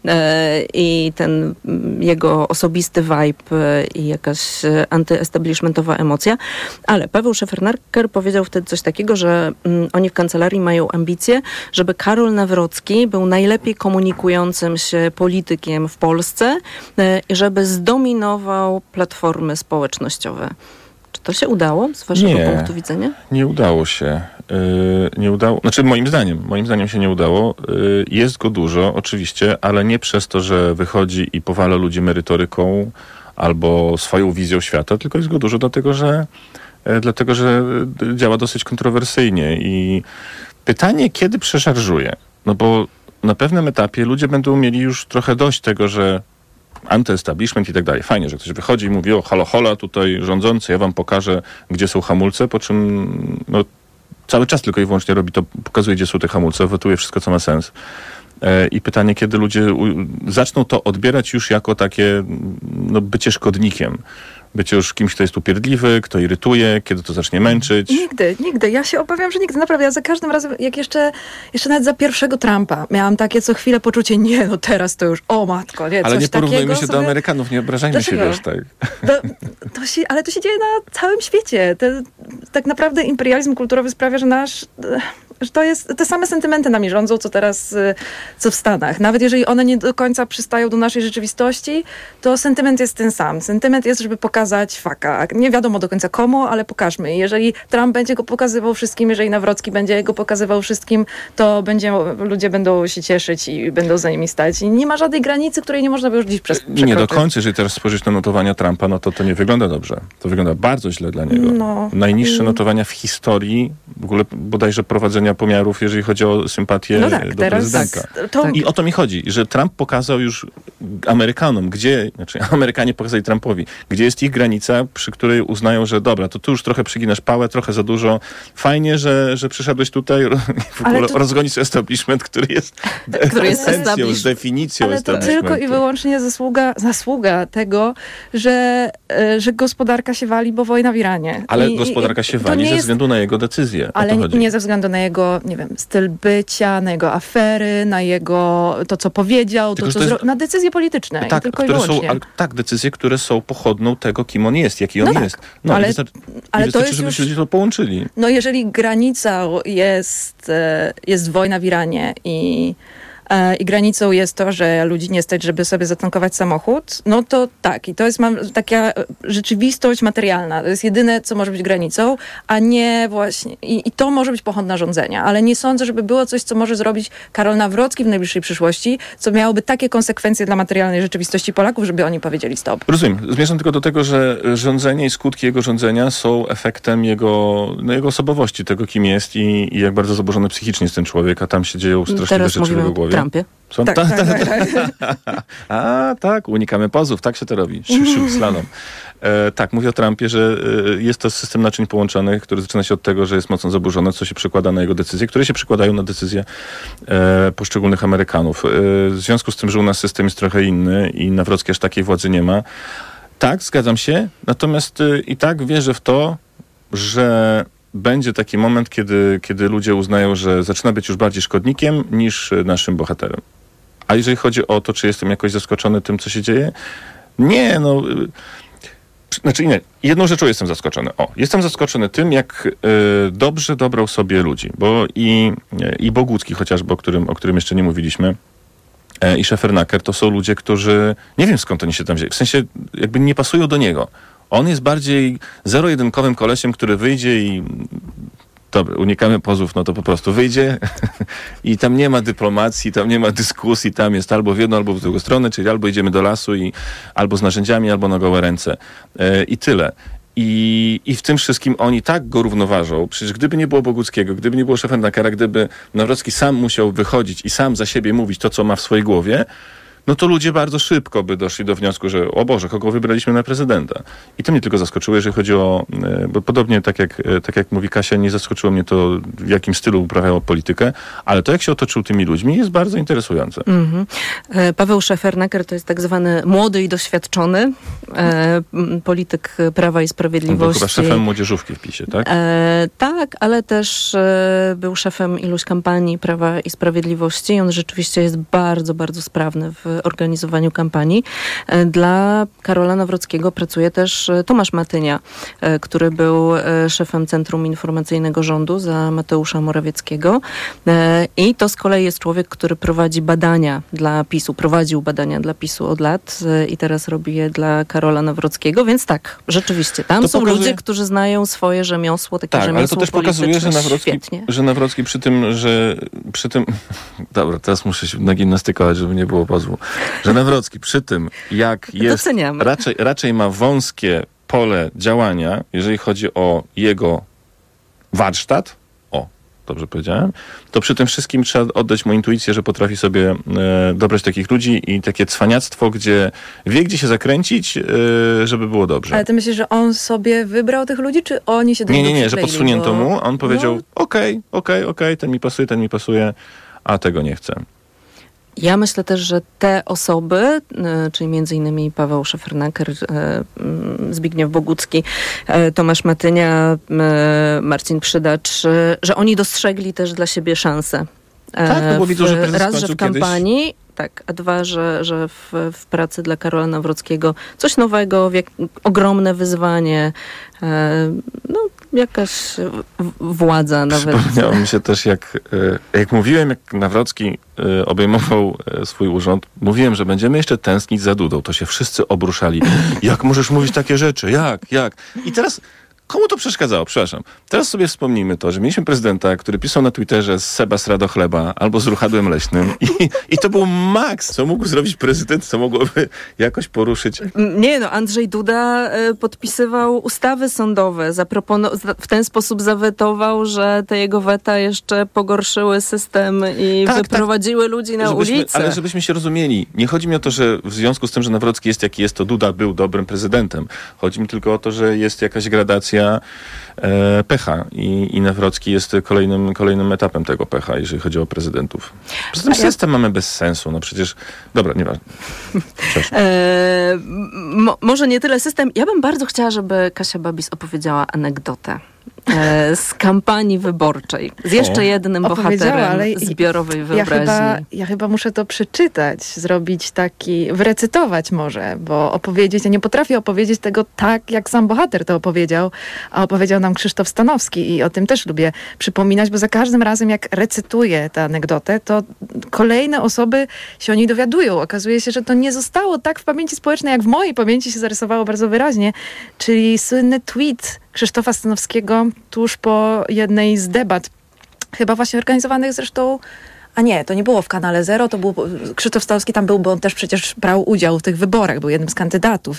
i ten jego osobisty vibe i jakaś antyestablishmentowa emocja. Ale Paweł Szefernaker powiedział wtedy coś takiego, że oni w kancelarii mają ambicje, żeby Karol Nawrocki był najlepiej komunikującym się politykiem w Polsce i żeby zdominował platformy społecznościowe. Czy to się udało z waszego punktu widzenia? Nie udało się. Znaczy moim zdaniem się nie udało. Jest go dużo, oczywiście, ale nie przez to, że wychodzi i powala ludzi merytoryką albo swoją wizją świata, tylko jest go dużo dlatego, że działa dosyć kontrowersyjnie i pytanie, kiedy przeszarżuje? No bo na pewnym etapie ludzie będą mieli już trochę dość tego, że antyestablishment i tak dalej. Fajnie, że ktoś wychodzi i mówi, o halo, hola, tutaj rządzący, ja wam pokażę, gdzie są hamulce, po czym cały czas tylko i wyłącznie pokazuje, gdzie są te hamulce, wetuje wszystko, co ma sens. I pytanie, kiedy ludzie zaczną to odbierać już jako takie bycie szkodnikiem. Bycie już kimś, kto jest upierdliwy, kto irytuje, kiedy to zacznie męczyć. Nigdy. Ja się obawiam, że nigdy. Naprawdę, ja za każdym razem, jak jeszcze nawet za pierwszego Trumpa, miałam takie co chwilę poczucie, teraz to już, o matko, nie, ale coś nie porównujmy się sobie... do Amerykanów, nie obrażajmy się, wiesz, tak. Ale to się dzieje na całym świecie. Tak naprawdę imperializm kulturowy sprawia, że że to jest, te same sentymenty nami rządzą, co w Stanach. Nawet jeżeli one nie do końca przystają do naszej rzeczywistości, to sentyment jest ten sam. Sentyment jest, żeby pokazać faka. Nie wiadomo do końca komu, ale pokażmy. Jeżeli Trump będzie go pokazywał wszystkim, jeżeli Nawrocki będzie go pokazywał wszystkim, to ludzie będą się cieszyć i będą za nimi stać. I nie ma żadnej granicy, której nie można by już dziś przekroczyć. Nie do końca, jeżeli teraz spojrzysz na notowania Trumpa, no to nie wygląda dobrze. To wygląda bardzo źle dla niego. Najniższe notowania w historii, w ogóle bodajże prowadzenia pomiarów, jeżeli chodzi o sympatię do prezydenta. I o to mi chodzi, że Trump pokazał już Amerykanom, Amerykanie pokazali Trumpowi, gdzie jest ich granica, przy której uznają, że dobra, to tu już trochę przyginasz pałę, trochę za dużo. Fajnie, że przyszedłeś tutaj w ogóle rozgonić establishment, który jest esencją, z definicją ale establishmentu. To tylko i wyłącznie zasługa tego, że gospodarka się wali, bo wojna w Iranie. Ale gospodarka się wali ze względu na jego decyzje. Ale nie ze względu na jego, styl bycia, na jego afery, na jego to, co powiedział, na decyzje polityczne. Tak, tylko i wyłącznie. Decyzje, które są pochodną tego, kim on jest, jaki on jest. Ale to jest, żeby się ludzie to połączyli. Jeżeli granicą jest wojna w Iranie i granicą jest to, że ludzi nie stać, żeby sobie zatankować samochód, no to tak. I to jest taka rzeczywistość materialna. To jest jedyne, co może być granicą, a nie właśnie... I to może być pochodna rządzenia. Ale nie sądzę, żeby było coś, co może zrobić Karol Nawrocki w najbliższej przyszłości, co miałoby takie konsekwencje dla materialnej rzeczywistości Polaków, żeby oni powiedzieli stop. Rozumiem. Zmierzam tylko do tego, że rządzenie i skutki jego rządzenia są efektem jego osobowości, tego, kim jest i jak bardzo zaburzony psychicznie jest ten człowiek, a tam się dzieją straszliwe rzeczy w jego głowie. Trumpie. Tak. A, tak, unikamy pozów, tak się to robi. Slalom. Tak, mówię o Trumpie, że jest to system naczyń połączonych, który zaczyna się od tego, że jest mocno zaburzony, co się przekłada na jego decyzje, które się przekładają na decyzje poszczególnych Amerykanów. W związku z tym, że u nas system jest trochę inny i Nawrocki aż takiej władzy nie ma. Tak, zgadzam się, natomiast i tak wierzę w to, że będzie taki moment, kiedy ludzie uznają, że zaczyna być już bardziej szkodnikiem niż naszym bohaterem. A jeżeli chodzi o to, czy jestem jakoś zaskoczony tym, co się dzieje? Nie, no... Znaczy nie, jedną rzeczą jestem zaskoczony. Jestem zaskoczony tym, jak dobrze dobrał sobie ludzi. Bo i Bogucki chociażby, o którym jeszcze nie mówiliśmy, i Szefernaker, to są ludzie, którzy... Nie wiem, skąd oni się tam wzięli. W sensie jakby nie pasują do niego. On jest bardziej zero-jedynkowym kolesiem, który wyjdzie i... Dobra, unikamy pozów, no to po prostu wyjdzie i tam nie ma dyplomacji, tam nie ma dyskusji, tam jest albo w jedną, albo w drugą stronę, czyli albo idziemy do lasu i albo z narzędziami, albo na gołe ręce. I tyle. I w tym wszystkim oni tak go równoważą. Przecież gdyby nie było Boguckiego, gdyby nie było Szefernakera, gdyby Nawrocki sam musiał wychodzić i sam za siebie mówić to, co ma w swojej głowie, no to ludzie bardzo szybko by doszli do wniosku, że o Boże, kogo wybraliśmy na prezydenta. I to mnie tylko zaskoczyło, jeżeli chodzi o... Bo podobnie tak jak mówi Kasia, nie zaskoczyło mnie to, w jakim stylu uprawiało politykę, ale to, jak się otoczył tymi ludźmi, jest bardzo interesujące. Paweł Szefernaker to jest tak zwany młody i doświadczony polityk Prawa i Sprawiedliwości. On był chyba szefem młodzieżówki w PiS-ie, tak? Tak, ale też był szefem iluś kampanii Prawa i Sprawiedliwości. On rzeczywiście jest bardzo, bardzo sprawny w organizowaniu kampanii. Dla Karola Nawrockiego pracuje też Tomasz Matynia, który był szefem Centrum Informacyjnego Rządu za Mateusza Morawieckiego. I to z kolei jest człowiek, który prowadzi badania dla PiS-u. Prowadził badania dla PiS-u od lat i teraz robi je dla Karola Nawrockiego. Więc tak, rzeczywiście, tam są ludzie, którzy znają swoje rzemiosło, takie rzemiosło ale to też pokazuje, że Nawrocki przy tym... Dobra, teraz muszę się nagimnastykować, żeby nie było pozwu. Że Nawrocki przy tym, jak jest, raczej ma wąskie pole działania, jeżeli chodzi o jego warsztat, dobrze powiedziałem, to przy tym wszystkim trzeba oddać mu intuicję, że potrafi sobie dobrać takich ludzi i takie cwaniactwo, gdzie wie, gdzie się zakręcić, żeby było dobrze. Ale ty myślisz, że on sobie wybrał tych ludzi, czy oni się do niego Nie, że podsunięto mu, a on powiedział okej, ten mi pasuje, a tego nie chcę. Ja myślę też, że te osoby, czyli między innymi Paweł Szefernaker, Zbigniew Bogucki, Tomasz Matynia, Marcin Przydacz, że oni dostrzegli też dla siebie szansę. Tak, no bo widzą, że prezes raz, że w kampanii, kiedyś... tak, a dwa, że w pracy dla Karola Nawrockiego coś nowego, ogromne wyzwanie, jakaś władza nawet. Przypomniało mi się też, jak mówiłem, jak Nawrocki obejmował swój urząd, mówiłem, że będziemy jeszcze tęsknić za Dudą. To się wszyscy obruszali. Jak możesz mówić takie rzeczy? Jak? I teraz... Komu to przeszkadzało? Przepraszam. Teraz sobie wspomnijmy to, że mieliśmy prezydenta, który pisał na Twitterze z Seba sra chleba albo z ruchadłem leśnym i to był maks, co mógł zrobić prezydent, co mogłoby jakoś poruszyć. Nie, Andrzej Duda podpisywał ustawy sądowe, w ten sposób zawetował, że te jego weta jeszcze pogorszyły system i wyprowadziły ludzi na ulicę. Ale żebyśmy się rozumieli, nie chodzi mi o to, że w związku z tym, że Nawrocki jest jaki jest, to Duda był dobrym prezydentem. Chodzi mi tylko o to, że jest jakaś gradacja pecha i Nawrocki jest kolejnym etapem tego pecha, jeżeli chodzi o prezydentów. Poza tym system mamy bez sensu. No przecież... Dobra, nieważne. Może nie tyle system. Ja bym bardzo chciała, żeby Kasia Babis opowiedziała anegdotę z kampanii wyborczej. Z jeszcze jednym bohaterem zbiorowej wyobraźni. Ja chyba muszę to przeczytać, wyrecytować może, bo opowiedzieć, ja nie potrafię opowiedzieć tego tak, jak sam bohater to opowiedział, a opowiedział nam Krzysztof Stanowski i o tym też lubię przypominać, bo za każdym razem, jak recytuję tę anegdotę, to kolejne osoby się o niej dowiadują. Okazuje się, że to nie zostało tak w pamięci społecznej, jak w mojej pamięci się zarysowało bardzo wyraźnie, czyli słynny tweet Krzysztofa Stanowskiego tuż po jednej z debat, chyba właśnie organizowanych zresztą, a nie, to nie było w Kanale Zero, to był Krzysztof Stanowski tam był, bo on też przecież brał udział w tych wyborach, był jednym z kandydatów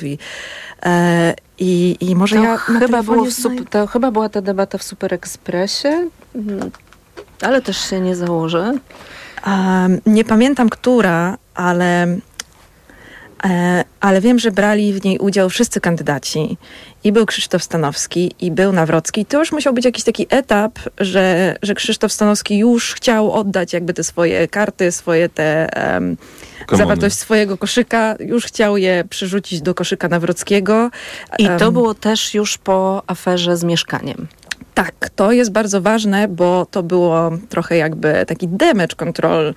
i może to ja to chyba była ta debata w Super Expressie, ale też się nie założę. Nie pamiętam, która, ale wiem, że brali w niej udział wszyscy kandydaci. I był Krzysztof Stanowski, i był Nawrocki. To już musiał być jakiś taki etap, że Krzysztof Stanowski już chciał oddać jakby te swoje karty, swoje zawartość swojego koszyka. Już chciał je przerzucić do koszyka Nawrockiego. I to było też już po aferze z mieszkaniem. Tak, to jest bardzo ważne, bo to było trochę jakby taki damage control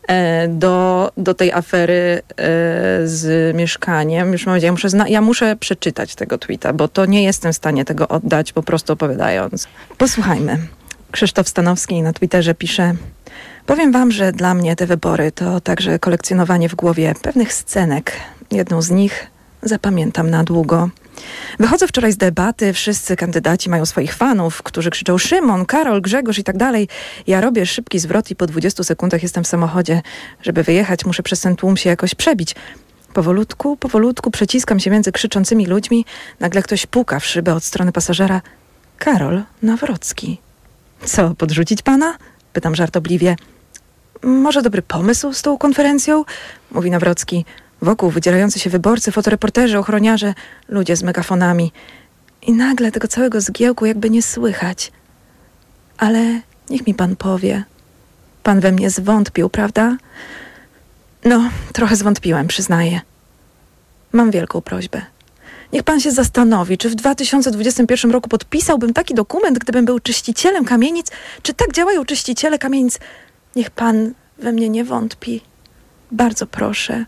do tej afery z mieszkaniem. Już mam ja muszę przeczytać tego tweeta, bo to nie jestem w stanie tego oddać, po prostu opowiadając. Posłuchajmy. Krzysztof Stanowski na Twitterze pisze: powiem wam, że dla mnie te wybory to także kolekcjonowanie w głowie pewnych scenek. Jedną z nich zapamiętam na długo. Wychodzę wczoraj z debaty, wszyscy kandydaci mają swoich fanów, którzy krzyczą Szymon, Karol, Grzegorz i tak dalej. Ja robię szybki zwrot i po 20 sekundach jestem w samochodzie. Żeby wyjechać, muszę przez ten tłum się jakoś przebić. Powolutku przeciskam się między krzyczącymi ludźmi. Nagle ktoś puka w szybę od strony pasażera. Karol Nawrocki. Co, podrzucić pana? Pytam żartobliwie. Może dobry pomysł z tą konferencją? Mówi Nawrocki. Wokół wydzierający się wyborcy, fotoreporterzy, ochroniarze, ludzie z megafonami. I nagle tego całego zgiełku jakby nie słychać. Ale niech mi pan powie. Pan we mnie zwątpił, prawda? No, trochę zwątpiłem, przyznaję. Mam wielką prośbę. Niech pan się zastanowi, czy w 2021 roku podpisałbym taki dokument, gdybym był czyścicielem kamienic? Czy tak działają czyściciele kamienic? Niech pan we mnie nie wątpi. Bardzo proszę.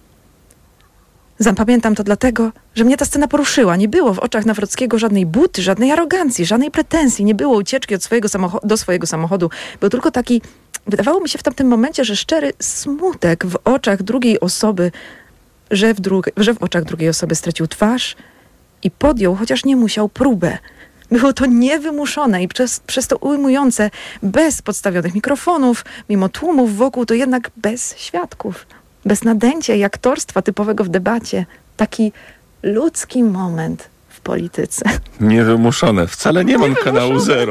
Zapamiętam to dlatego, że mnie ta scena poruszyła. Nie było w oczach Nawrockiego żadnej buty, żadnej arogancji, żadnej pretensji. Nie było ucieczki od do swojego samochodu. Był tylko taki, wydawało mi się w tamtym momencie, że szczery smutek w oczach drugiej osoby, że w oczach drugiej osoby stracił twarz i podjął, chociaż nie musiał, próbę. Było to niewymuszone i przez to ujmujące, bez podstawionych mikrofonów, mimo tłumów wokół, to jednak bez świadków. Bez nadęcia i aktorstwa typowego w debacie. Taki ludzki moment w polityce. Niewymuszone. Wcale nie mam kanału Zero.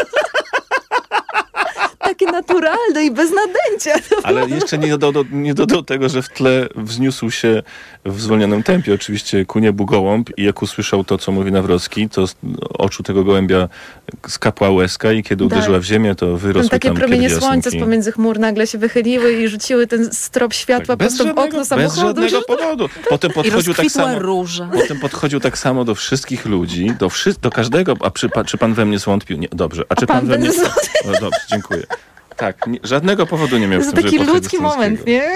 Takie naturalne i bez nadęcia. Ale jeszcze nie dodał tego, że w tle wzniósł się w zwolnionym tempie oczywiście ku niebu gołąb i jak usłyszał to, co mówi Nawrocki, to z oczu tego gołębia skapła łezka i kiedy uderzyła w ziemię, to wyrosły takie tam promienie pierwiasnki. słońca z pomiędzy chmur nagle się wychyliły i rzuciły ten strop światła prosto w okno samochodu. Bez żadnego powodu. Potem podchodził tak samo do wszystkich ludzi, do każdego. A czy pan we mnie zwątpił? Nie, dobrze. A czy pan we mnie... No, dobrze, dziękuję. Tak, żadnego powodu nie miał w tym, żeby taki ludzki moment, nie?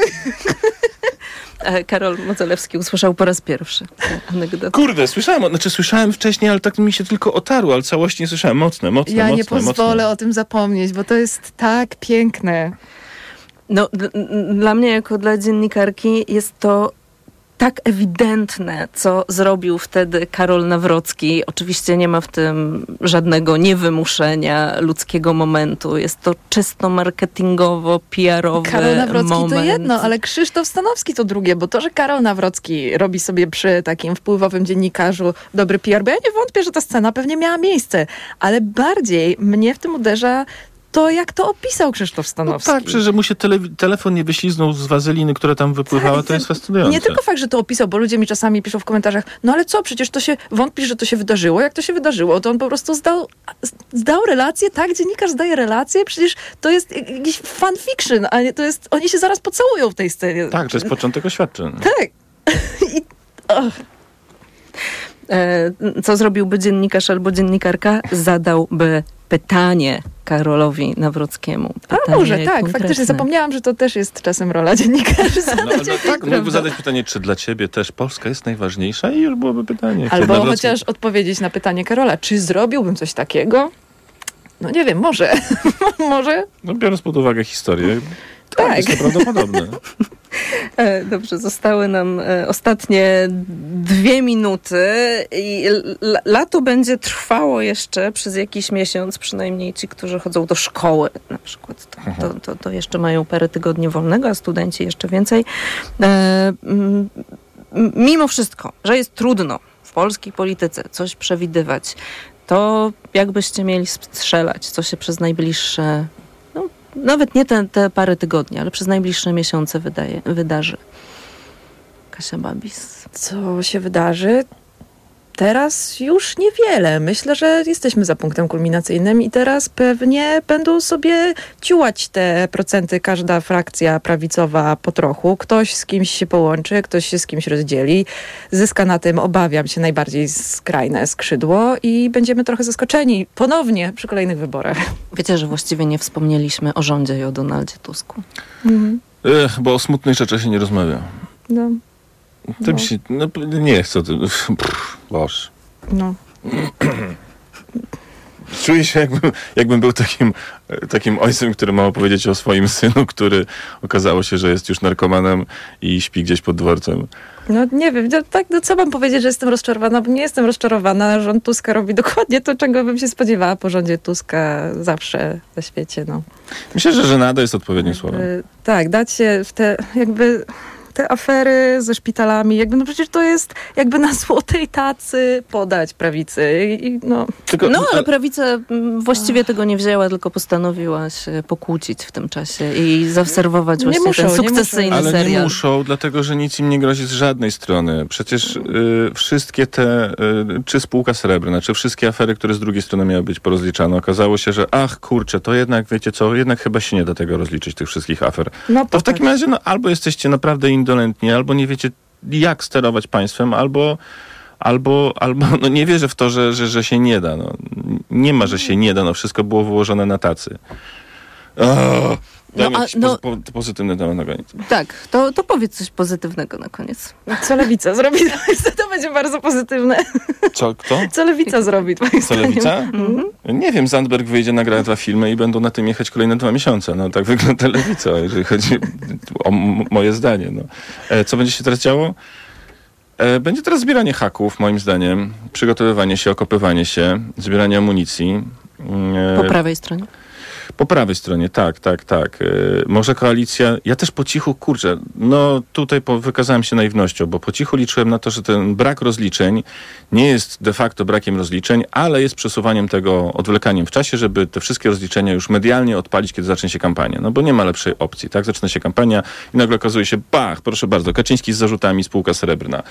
Karol Modzelewski usłyszał po raz pierwszy anegdotę. Kurde, słyszałem wcześniej, ale tak mi się tylko otarło, ale całości nie słyszałem. Mocne. Ja nie pozwolę o tym zapomnieć, bo to jest tak piękne. No, dla mnie jako dla dziennikarki jest to tak ewidentne, co zrobił wtedy Karol Nawrocki. Oczywiście nie ma w tym żadnego niewymuszenia ludzkiego momentu. Jest to czysto marketingowo, PR-owy Karol Nawrocki moment. to jedno, ale Krzysztof Stanowski to drugie, bo to, że Karol Nawrocki robi sobie przy takim wpływowym dziennikarzu dobry PR, bo ja nie wątpię, że ta scena pewnie miała miejsce, ale bardziej mnie w tym uderza to, jak to opisał Krzysztof Stanowski. No tak, przecież, że mu się telefon nie wyśliznął z wazeliny, która tam wypływała, tak, to jest fascynujące. Nie tylko fakt, że to opisał, bo ludzie mi czasami piszą w komentarzach, no ale co, przecież to się, wątpisz, że to się wydarzyło? Jak to się wydarzyło? To on po prostu zdał relację, tak? Dziennikarz zdaje relację? Przecież to jest jakiś fanfiction, a nie, to jest, oni się zaraz pocałują w tej scenie. Tak, to jest początek oświadczeń. Tak. Co zrobiłby dziennikarz albo dziennikarka? Zadałby pytanie Karolowi Nawrockiemu. A może tak, konkretne. Faktycznie zapomniałam, że to też jest czasem rola dziennikarzy. Mógłby zadać pytanie, czy dla ciebie też Polska jest najważniejsza i już byłoby pytanie. Albo chociaż odpowiedzieć na pytanie Karola, czy zrobiłbym coś takiego? No nie wiem, może. Może. No biorąc pod uwagę historię, tak. Jest to prawdopodobne. Dobrze, zostały nam ostatnie 2 minuty i lato będzie trwało jeszcze przez jakiś miesiąc, przynajmniej ci, którzy chodzą do szkoły na przykład. To jeszcze mają parę tygodni wolnego, a studenci jeszcze więcej. Mimo wszystko, że jest trudno w polskiej polityce coś przewidywać, to jakbyście mieli strzelać, co się przez najbliższe nawet nie te parę tygodni, ale przez najbliższe miesiące wydarzy? Kasia Babis. Co się wydarzy? Teraz już niewiele. Myślę, że jesteśmy za punktem kulminacyjnym i teraz pewnie będą sobie ciułać te procenty każda frakcja prawicowa po trochu. Ktoś z kimś się połączy, ktoś się z kimś rozdzieli. Zyska na tym, obawiam się, najbardziej skrajne skrzydło i będziemy trochę zaskoczeni ponownie przy kolejnych wyborach. Wiecie, że właściwie nie wspomnieliśmy o rządzie i o Donaldzie Tusku. Bo o smutnej rzeczy się nie rozmawia. No. Tym się... No, nie chcę... Boże. No. Czuję się, jakbym był takim ojcem, który ma opowiedzieć o swoim synu, który okazało się, że jest już narkomanem i śpi gdzieś pod dworcem. No nie wiem, co mam powiedzieć, że jestem rozczarowana, bo nie jestem rozczarowana. Rząd Tuska robi dokładnie to, czego bym się spodziewała po rządzie Tuska zawsze na świecie. No. Myślę, że żenada jest odpowiednim słowem. Tak, dać się w te te afery ze szpitalami, no przecież to jest jakby na złotej tacy podać prawicy. Ale prawica właściwie tego nie wzięła, tylko postanowiła się pokłócić w tym czasie i zaobserwować właśnie ten sukcesyjny serial. Ale nie muszą, dlatego że nic im nie grozi z żadnej strony. Przecież wszystkie te, czy spółka srebrna, czy wszystkie afery, które z drugiej strony miały być porozliczane, okazało się, że to jednak, wiecie co, jednak chyba się nie da tego rozliczyć, tych wszystkich afer. To w takim razie, albo jesteście naprawdę indolentni, albo nie wiecie, jak sterować państwem, albo nie wierzę w to, że się nie da. Nie ma, że się nie da. Wszystko było wyłożone na tacy. Dajmy jakiś pozytywny temat na koniec. Tak, to powiedz coś pozytywnego na koniec. Co Lewica zrobi? To będzie bardzo pozytywne. Kto? Co Lewica zrobi? Co Lewica? Nie wiem, Zandberg wyjdzie, nagra 2 filmy i będą na tym jechać kolejne 2 miesiące. Tak wygląda Lewica, jeżeli chodzi o moje zdanie. Co będzie się teraz działo? Będzie teraz zbieranie haków, moim zdaniem. Przygotowywanie się, okopywanie się, zbieranie amunicji. Po prawej stronie? Po prawej stronie, tak. Może koalicja... Ja też po cichu, tutaj wykazałem się naiwnością, bo po cichu liczyłem na to, że ten brak rozliczeń nie jest de facto brakiem rozliczeń, ale jest przesuwaniem tego, odwlekaniem w czasie, żeby te wszystkie rozliczenia już medialnie odpalić, kiedy zacznie się kampania. Bo nie ma lepszej opcji, tak? Zaczyna się kampania i nagle okazuje się, proszę bardzo, Kaczyński z zarzutami, spółka srebrna.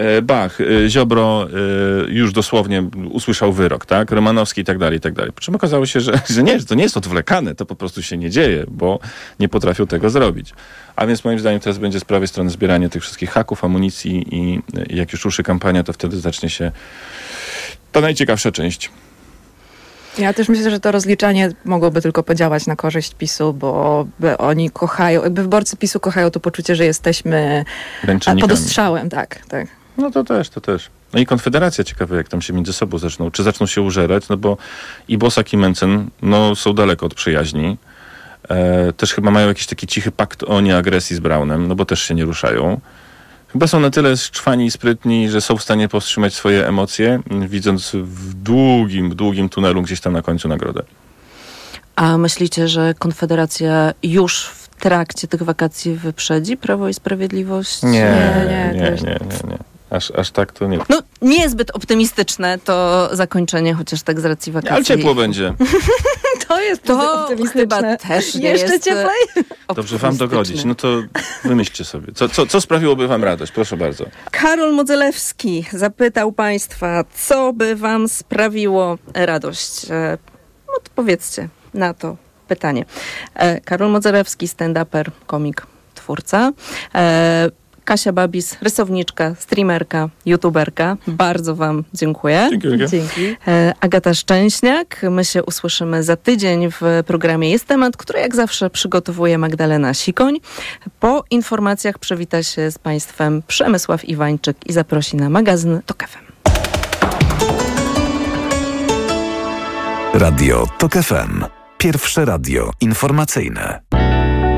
Ziobro już dosłownie usłyszał wyrok, tak? Romanowski i tak dalej. Po czym okazało się, że to nie jest odwlekane, to po prostu się nie dzieje, bo nie potrafią tego zrobić. A więc moim zdaniem teraz będzie z prawej strony zbieranie tych wszystkich haków, amunicji i jak już ruszy kampania, to wtedy zacznie się ta najciekawsza część. Ja też myślę, że to rozliczanie mogłoby tylko podziałać na korzyść PiS-u, bo oni kochają, wyborcy PiS-u kochają to poczucie, że jesteśmy pod ostrzałem. Tak. To też. I Konfederacja, ciekawe jak tam się między sobą zaczną się użerać, bo i Bosak i Mencen są daleko od przyjaźni. Też chyba mają jakiś taki cichy pakt o nieagresji z Braunem, bo też się nie ruszają. Chyba są na tyle szczwani i sprytni, że są w stanie powstrzymać swoje emocje, widząc w długim tunelu gdzieś tam na końcu nagrodę. A myślicie, że Konfederacja już w trakcie tych wakacji wyprzedzi Prawo i Sprawiedliwość? Nie. Aż tak to nie. Nie jest zbyt optymistyczne to zakończenie, chociaż tak z racji wakacji. Ale ciepło będzie. To jest optymistyczne. Chyba też nie jeszcze jest cieplej? Dobrze wam dogodzić. To wymyślcie sobie. Co sprawiłoby wam radość? Proszę bardzo. Karol Modzelewski zapytał państwa, co by wam sprawiło radość? Odpowiedzcie na to pytanie. Karol Modzelewski, stand-uper, komik, twórca. Kasia Babis, rysowniczka, streamerka, youtuberka. Bardzo wam dziękuję. Dzięki. Agata Szczęśniak. My się usłyszymy za tydzień w programie Jest Temat, który jak zawsze przygotowuje Magdalena Sikoń. Po informacjach przywita się z państwem Przemysław Iwańczyk i zaprosi na magazyn TOK FM. Radio TOK FM. Pierwsze radio informacyjne.